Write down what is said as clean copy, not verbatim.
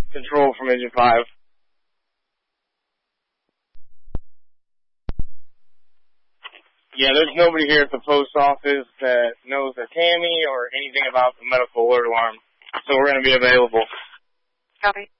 Control from Engine 5. Yeah, there's nobody here at the post office that knows a Tammy or anything about the medical alert alarm, so we're going to be available. Copy.